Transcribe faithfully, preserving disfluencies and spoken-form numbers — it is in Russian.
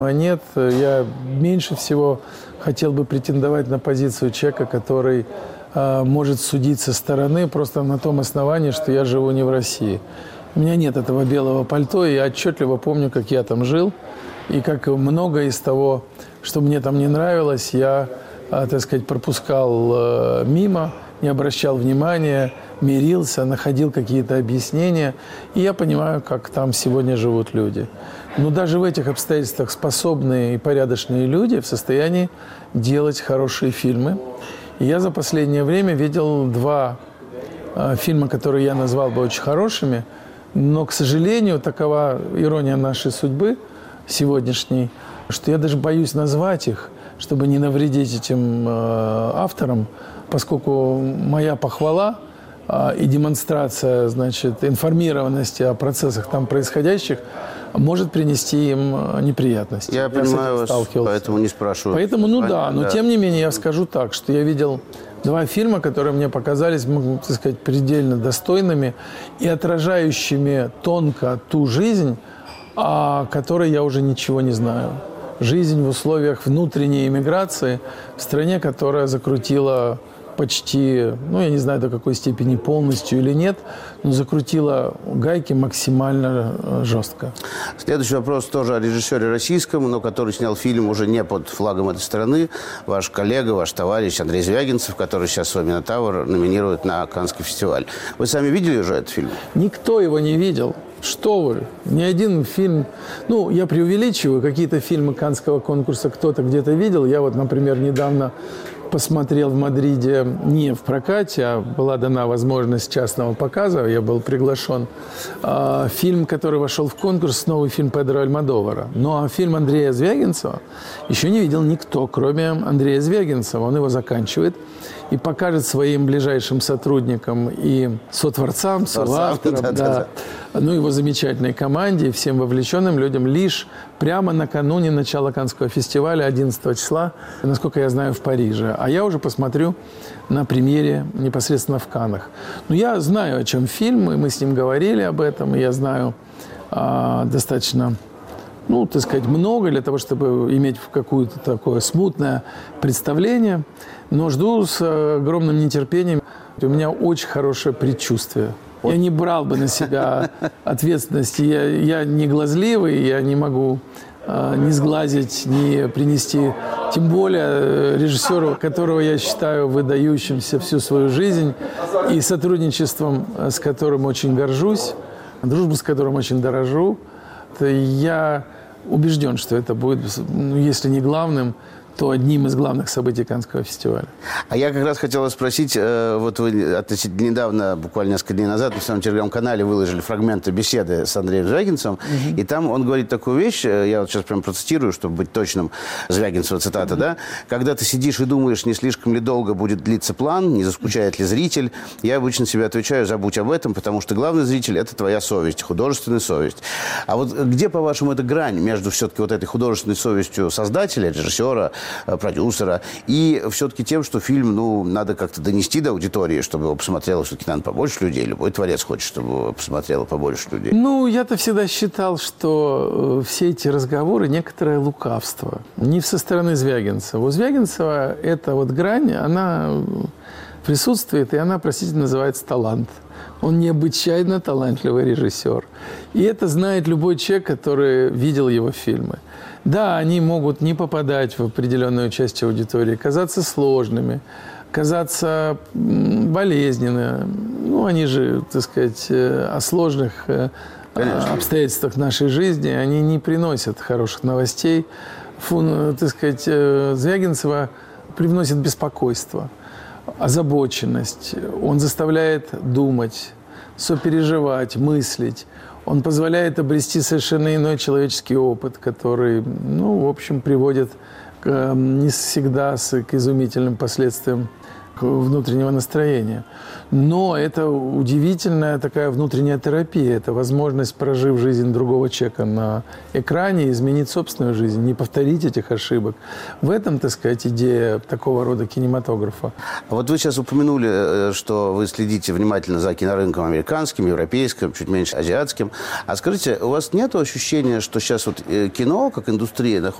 А нет, я меньше всего хотел бы претендовать на позицию человека, который э, может судить со стороны просто на том основании, что я живу не в России. У меня нет этого белого пальто, и я отчетливо помню, как я там жил, и как много из того, что мне там не нравилось, я, э, так сказать, пропускал э, мимо, не обращал внимания, мирился, находил какие-то объяснения, и я понимаю, как там сегодня живут люди. Но даже в этих обстоятельствах способные и порядочные люди в состоянии делать хорошие фильмы. И я за последнее время видел два э, фильма, которые я назвал бы очень хорошими, но, к сожалению, такова ирония нашей судьбы сегодняшней, что я даже боюсь назвать их, чтобы не навредить этим э, авторам, поскольку моя похвала э, и демонстрация, значит, информированности о процессах там происходящих может принести им неприятности. Я, я понимаю вас, поэтому не спрашиваю. Поэтому, ну да, но да. Тем не менее я скажу так, что я видел два фильма, которые мне показались, так сказать, предельно достойными и отражающими тонко ту жизнь, о которой я уже ничего не знаю. Жизнь в условиях внутренней эмиграции в стране, которая закрутила почти, ну, я не знаю, до какой степени полностью или нет, но закрутила гайки максимально жестко. Следующий вопрос тоже о режиссере российском, но который снял фильм уже не под флагом этой страны. Ваш коллега, ваш товарищ Андрей Звягинцев, который сейчас свой «Минотавр» номинирует на Каннский фестиваль. Вы сами видели уже этот фильм? Никто его не видел. Что вы? Ни один фильм... Ну, я преувеличиваю. Какие-то фильмы Каннского конкурса кто-то где-то видел. Я вот, например, недавно посмотрел в Мадриде не в прокате, а была дана возможность частного показа, я был приглашен. А, фильм, который вошел в конкурс, новый фильм Педро Альмодовара. Ну, а фильм Андрея Звягинцева еще не видел никто, кроме Андрея Звягинцева. Он его заканчивает и покажет своим ближайшим сотрудникам и сотворцам, соавторам, да, да, да. Ну, его замечательной команде и всем вовлеченным людям лишь прямо накануне начала Каннского фестиваля, одиннадцатого числа, насколько я знаю, в Париже. А я уже посмотрю на премьере непосредственно в Каннах. Но я знаю, о чем фильм, и мы с ним говорили об этом, и я знаю а, достаточно, ну, так сказать, много для того, чтобы иметь какое-то такое смутное представление. Но жду с огромным нетерпением. У меня очень хорошее предчувствие. Я не брал бы на себя ответственности. Я, я не глазливый, я не могу э, ни сглазить, ни принести. Тем более режиссеру, которого я считаю выдающимся всю свою жизнь и сотрудничеством с которым очень горжусь, дружбу с которым очень дорожу. То я убежден, что это будет, ну, если не главным, то одним из главных событий Каннского фестиваля. А я как раз хотел спросить, вот вы относительно недавно, буквально несколько дней назад, на своем телеграм-канале выложили фрагменты беседы с Андреем Звягинцевым, угу. И там он говорит такую вещь, я вот сейчас прям процитирую, чтобы быть точным, Звягинцева цитата, угу. Да? Когда ты сидишь и думаешь, не слишком ли долго будет длиться план, не заскучает ли зритель, я обычно себе отвечаю, забудь об этом, потому что главный зритель – это твоя совесть, художественная совесть. А вот где, по-вашему, эта грань между все-таки вот этой художественной совестью создателя, режиссера, продюсера, и все-таки тем, что фильм, ну, надо как-то донести до аудитории, чтобы его посмотрело все-таки, наверное, побольше людей. Любой творец хочет, чтобы его посмотрело побольше людей. Ну, я-то всегда считал, что все эти разговоры – некоторое лукавство. Не со стороны Звягинцева. У Звягинцева эта вот грань, она присутствует, и она, простите, называется талант. Он необычайно талантливый режиссер. И это знает любой человек, который видел его фильмы. Да, они могут не попадать в определенную часть аудитории, казаться сложными, казаться болезненными. Ну, они же, так сказать, о сложных Конечно. обстоятельствах нашей жизни, они не приносят хороших новостей. Фу, так сказать, Звягинцева привносит беспокойство, озабоченность. Он заставляет думать, сопереживать, мыслить. Он позволяет обрести совершенно иной человеческий опыт, который, ну, в общем, приводит к, не всегда с, к изумительным последствиям внутреннего настроения. Но это удивительная такая внутренняя терапия. Это возможность, прожив жизнь другого человека на экране, изменить собственную жизнь, не повторить этих ошибок. В этом, так сказать, идея такого рода кинематографа. Вот вы сейчас упомянули, что вы следите внимательно за кинорынком американским, европейским, чуть меньше азиатским. А скажите, у вас нет ощущения, что сейчас вот кино, как индустрия,